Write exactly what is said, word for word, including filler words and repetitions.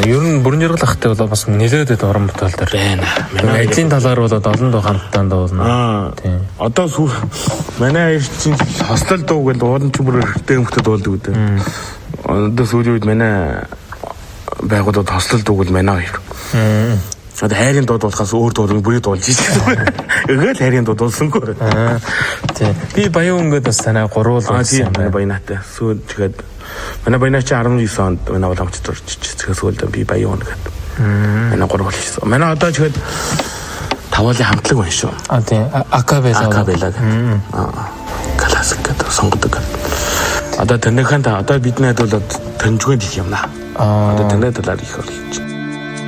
Ер нь бүрэн жаргал ахтай бол бас нэлээд дэд орон бүтээлд байна. Манай ажлын талаар бол олон дуу хамтдаа дуулна. Тийм. Одоо сүү манай аяр чинь хостел дуу гэдэг уулын чимэр хэрэгтэй хэмжтэй дуулдаг гэдэг. Одоо сүүлийн үед манай байгууллагад хостел дуу гэл манай хоёр. Одоо хайрын дуу дуулахаас өөр дуу бүрийг дуулж ирсэн. Эгээл хайрын дуу дуулсангүй. Аа. Тийм. Би баян өнгөд бас танай гурвал болсон. Аа тийм баянаатай. Сүү тэгээд манай баянаа чи арван девь онд манай уламжид орж чичээс сүүлдээ би баян өнгө гэдэг. Манай гурвал хийсэн. Манай одоо тэгээд тавлын хамтлаг байна шүү. Аа тийм. Акабела. Акабела. Аа. Классик гэдэг сонгодог. Одоо танайхан та одоо бидний бол таньжгүй их юм наа. Одоо танай талаар их болж.